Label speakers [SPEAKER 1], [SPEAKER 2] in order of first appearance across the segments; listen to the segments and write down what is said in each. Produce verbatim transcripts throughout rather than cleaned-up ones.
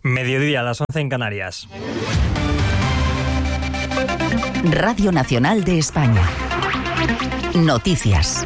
[SPEAKER 1] Mediodía, a las once en Canarias.
[SPEAKER 2] Radio Nacional de España. Noticias.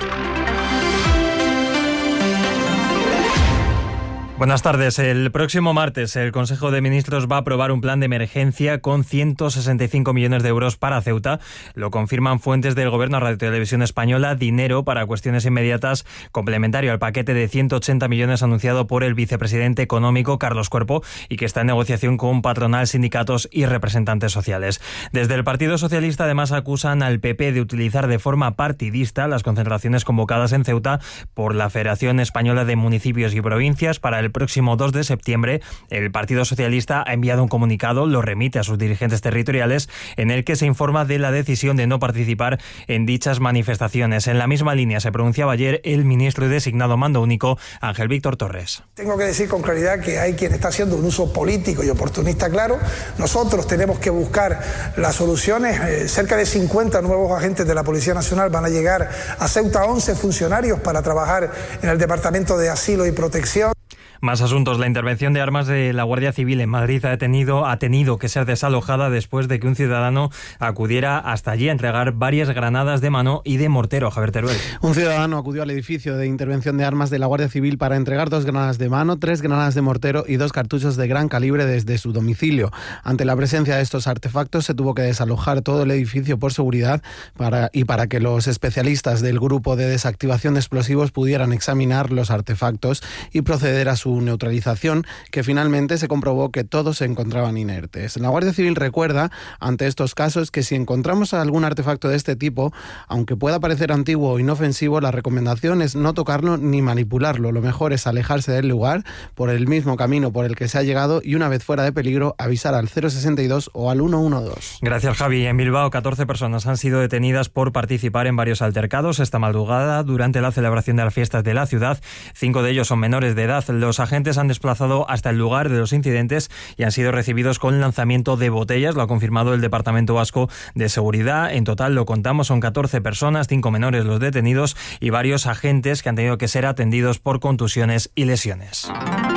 [SPEAKER 1] Buenas tardes. El próximo martes el Consejo de Ministros va a aprobar un plan de emergencia con ciento sesenta y cinco millones de euros para Ceuta. Lo confirman fuentes del Gobierno a Radio Televisión Española. Dinero para cuestiones inmediatas complementario al paquete de ciento ochenta millones anunciado por el vicepresidente económico Carlos Cuerpo y que está en negociación con patronal, sindicatos y representantes sociales. Desde el Partido Socialista además acusan al P P de utilizar de forma partidista las concentraciones convocadas en Ceuta por la Federación Española de Municipios y Provincias para el El próximo dos de septiembre. El Partido Socialista ha enviado un comunicado, lo remite a sus dirigentes territoriales, en el que se informa de la decisión de no participar en dichas manifestaciones. En la misma línea se pronunciaba ayer el ministro y designado mando único, Ángel Víctor Torres.
[SPEAKER 3] Tengo que decir con claridad que hay quien está haciendo un uso político y oportunista claro. Nosotros tenemos que buscar las soluciones. Eh, cerca de cincuenta nuevos agentes de la Policía Nacional van a llegar a Ceuta, once funcionarios para trabajar en el Departamento de Asilo y Protección.
[SPEAKER 1] Más asuntos. La intervención de armas de la Guardia Civil en Madrid ha, detenido, ha tenido que ser desalojada después de que un ciudadano acudiera hasta allí a entregar varias granadas de mano y de mortero. Javier Teruel.
[SPEAKER 4] Un ciudadano acudió al edificio de intervención de armas de la Guardia Civil para entregar dos granadas de mano, tres granadas de mortero y dos cartuchos de gran calibre desde su domicilio. Ante la presencia de estos artefactos se tuvo que desalojar todo el edificio por seguridad para, y para que los especialistas del grupo de desactivación de explosivos pudieran examinar los artefactos y proceder a su neutralización, que finalmente se comprobó que todos se encontraban inertes. La Guardia Civil recuerda ante estos casos que si encontramos algún artefacto de este tipo, aunque pueda parecer antiguo o inofensivo, la recomendación es no tocarlo ni manipularlo. Lo mejor es alejarse del lugar por el mismo camino por el que se ha llegado y una vez fuera de peligro avisar al cero sesenta y dos o al ciento doce.
[SPEAKER 1] Gracias, Javi. En Bilbao, catorce personas han sido detenidas por participar en varios altercados esta madrugada durante la celebración de las fiestas de la ciudad. Cinco de ellos son menores de edad. Los Los agentes han desplazado hasta el lugar de los incidentes y han sido recibidos con lanzamiento de botellas, lo ha confirmado el Departamento Vasco de Seguridad. En total, lo contamos, son catorce personas, cinco menores los detenidos y varios agentes que han tenido que ser atendidos por contusiones y lesiones.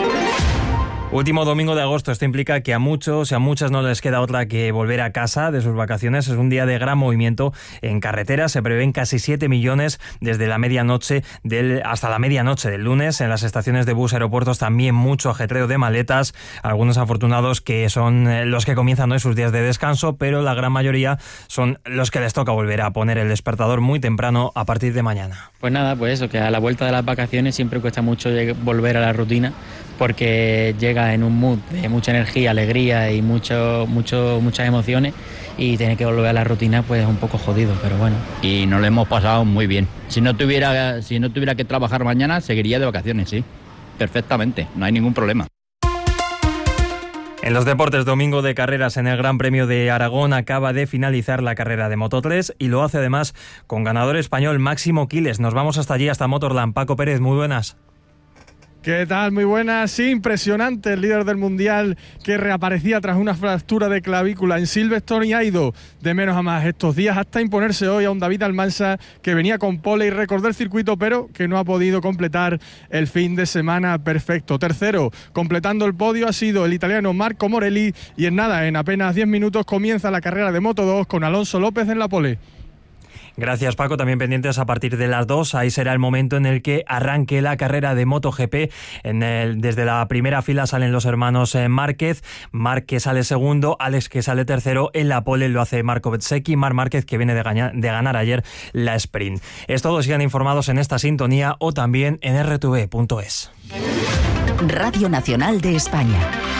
[SPEAKER 1] Último domingo de agosto. Esto implica que a muchos y a muchas no les queda otra que volver a casa de sus vacaciones. Es un día de gran movimiento en carreteras. Se prevén casi siete millones desde la medianoche del, hasta la medianoche del lunes. En las estaciones de bus, aeropuertos, también mucho ajetreo de maletas. Algunos afortunados que son los que comienzan hoy sus días de descanso, pero la gran mayoría son los que les toca volver a poner el despertador muy temprano a partir de mañana.
[SPEAKER 5] Pues nada, pues eso, que a la vuelta de las vacaciones siempre cuesta mucho volver a la rutina, porque llega en un mood de mucha energía, alegría y mucho, mucho, muchas emociones, y tener que volver a la rutina pues es un poco jodido, pero bueno.
[SPEAKER 6] Y nos lo hemos pasado muy bien. Si no tuviera, si no tuviera que trabajar mañana, seguiría de vacaciones, sí, perfectamente, no hay ningún problema.
[SPEAKER 1] En los deportes, domingo de carreras en el Gran Premio de Aragón. Acaba de finalizar la carrera de Moto tres y lo hace además con ganador español Máximo Quiles. Nos vamos hasta allí, hasta Motorland. Paco Pérez, muy buenas.
[SPEAKER 7] ¿Qué tal? Muy buenas. Sí, impresionante el líder del Mundial que reaparecía tras una fractura de clavícula en Silverstone y ha ido de menos a más estos días hasta imponerse hoy a un David Almansa que venía con pole y recordó el circuito, pero que no ha podido completar el fin de semana perfecto. Tercero, completando el podio, ha sido el italiano Marco Morelli y en nada, en apenas diez minutos comienza la carrera de Moto dos con Alonso López en la pole.
[SPEAKER 1] Gracias, Paco. También pendientes a partir de las dos. Ahí será el momento en el que arranque la carrera de MotoGP. En el, desde la primera fila salen los hermanos eh, Márquez. Marc que sale segundo, Alex que sale tercero. En la pole lo hace Marco Bezzecchi. Marc Márquez que viene de, gaña, de ganar ayer la sprint. Es todo. Sigan informados en esta sintonía o también en erre te ve punto es.
[SPEAKER 2] Radio Nacional de España.